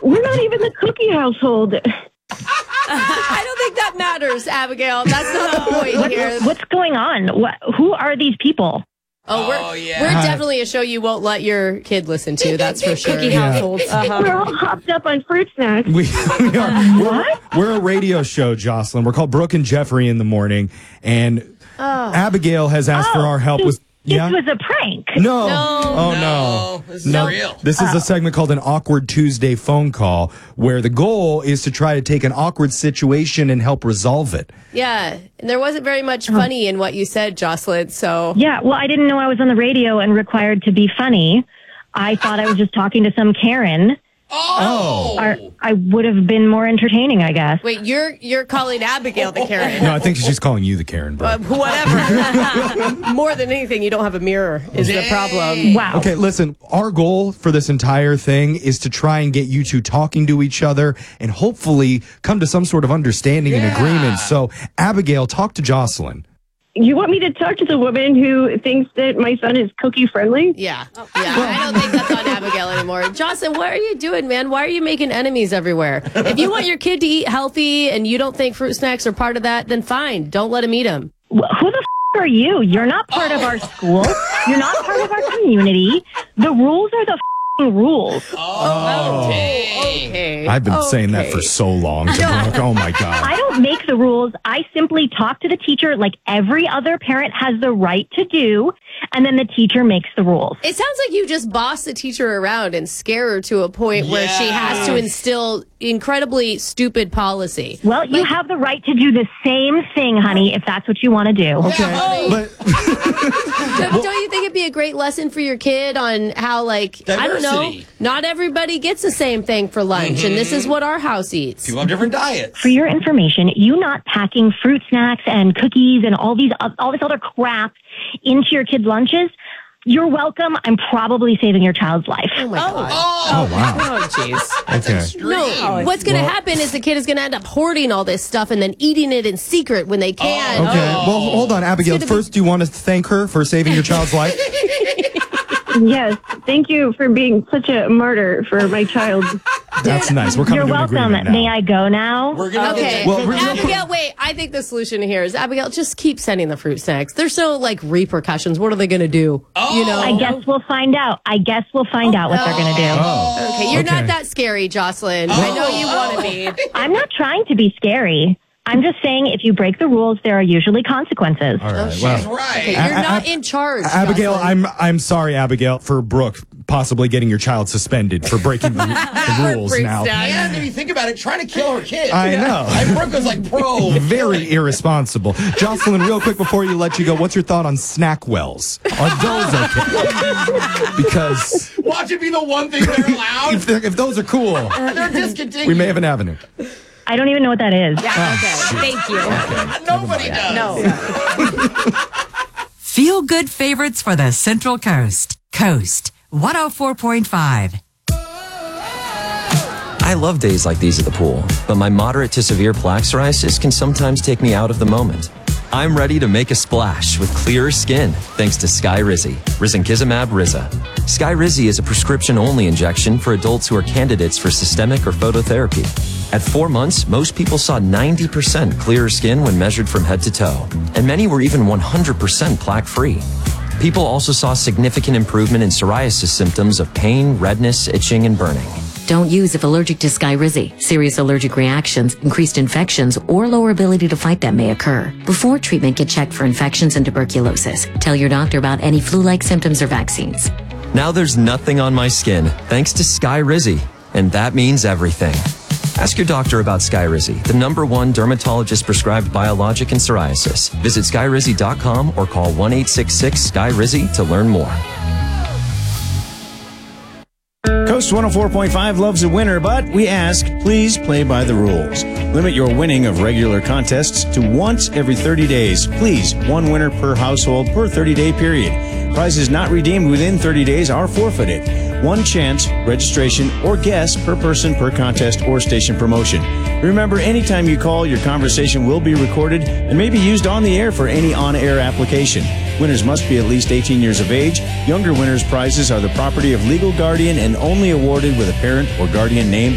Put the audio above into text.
We're not even the cookie household. I don't think that matters, Abigail. That's not the point here. What's going on? Who are these people? We're definitely a show you won't let your kid listen to. That's for sure. Cookie households. We're all hopped up on fruit snacks. We are. We're a radio show, Jocelyn. We're called Brooke and Jeffrey in the Morning, and Abigail has asked for our help with. This was a prank. No. No. This is real. This is a segment called an Awkward Tuesday phone call, where the goal is to try to take an awkward situation and help resolve it. Yeah, and there wasn't very much funny in what you said, Jocelyn, so... Yeah, well, I didn't know I was on the radio and required to be funny. I thought I was just talking to some Karen. I would have been more entertaining, I guess. Wait, you're calling Abigail the Karen. No, I think she's calling you the Karen, bro. Whatever. More than anything, you don't have a mirror is the problem. Wow. Okay, listen, our goal for this entire thing is to try and get you two talking to each other and hopefully come to some sort of understanding and agreement. So, Abigail, talk to Jocelyn. You want me to talk to the woman who thinks that my son is cookie friendly? Yeah. I don't think that's on Abigail anymore. Jocelyn, what are you doing, man? Why are you making enemies everywhere? If you want your kid to eat healthy and you don't think fruit snacks are part of that, then fine. Don't let him eat them. Who the are you? You're not part of our school. You're not part of our community. The rules are the rules. Okay. I've been saying that for so long. Oh, my God. I don't make the rules. I simply talk to the teacher like every other parent has the right to do, and then the teacher makes the rules. It sounds like you just boss the teacher around and scare her to a point where she has to instill incredibly stupid policy. Well, you have the right to do the same thing, honey, if that's what you want to do. Okay. But Don't you think it'd be a great lesson for your kid on how, like, Diversity. I don't know, not everybody gets the same thing for lunch, and this is what our house eats. People have different diets. For your information, you not packing fruit snacks and cookies and all this other crap into your kids' lunches, you're welcome. I'm probably saving your child's life. Oh, my God. oh, wow. Oh, jeez. Okay. No, what's going to happen is the kid is going to end up hoarding all this stuff and then eating it in secret when they can. Okay. Well, hold on, Abigail. First, do you want to thank her for saving your child's life? Yes. Thank you for being such a martyr for my child. That's nice. We're coming You're to an welcome. agreement now. May I go now? We're gonna Okay. Well, Abigail, wait. I think the solution here is, Abigail, just keep sending the fruit snacks. There's no, like, repercussions. What are they going to do? You know? I guess we'll find out. what they're going to do. Okay, you're not that scary, Jocelyn. I know you want to be. I'm not trying to be scary. I'm just saying if you break the rules, there are usually consequences. All right. She's Well, right. Okay, you're not in charge, Abigail, Jocelyn. I'm sorry, Abigail, for Brooke possibly getting your child suspended for breaking the rules Fruit now. snacks. And if you think about it, trying to kill her kid. I know. Brooke was like, bro. Very irresponsible. Jocelyn, real quick before you let you go, what's your thought on Snackwells? Are those okay? Because Watch it be the one thing they're allowed. if those are cool, They're discontinued. we may have an avenue. I don't even know what that is. Yeah, okay. Thank you. Nobody does. No. Feel good favorites for the Central Coast. Coast 104.5. I love days like these at the pool, but my moderate to severe plaque psoriasis can sometimes take me out of the moment. I'm ready to make a splash with clearer skin thanks to Skyrizi, Risankizumab Riza. Skyrizi is a prescription-only injection for adults who are candidates for systemic or phototherapy. At 4 months, most people saw 90% clearer skin when measured from head to toe, and many were even 100% plaque-free. People also saw significant improvement in psoriasis symptoms of pain, redness, itching, and burning. Don't use if allergic to Skyrizi. Serious allergic reactions, increased infections, or lower ability to fight them may occur. Before treatment, get checked for infections and tuberculosis. Tell your doctor about any flu-like symptoms or vaccines. Now there's nothing on my skin thanks to Skyrizi, and that means everything. Ask your doctor about Skyrizi, the #1 dermatologist prescribed biologic in psoriasis. Visit skyrizi.com or call 1-866-SKY-RIZI to learn more. Coast 104.5 loves a winner, but we ask, please play by the rules. Limit your winning of regular contests to once every 30 days. Please, one winner per household per 30-day period. Prizes not redeemed within 30 days are forfeited. One chance, registration, or guess per person per contest or station promotion. Remember, anytime you call, your conversation will be recorded and may be used on the air for any on-air application. Winners must be at least 18 years of age. Younger winners' prizes are the property of legal guardian and only awarded with a parent or guardian named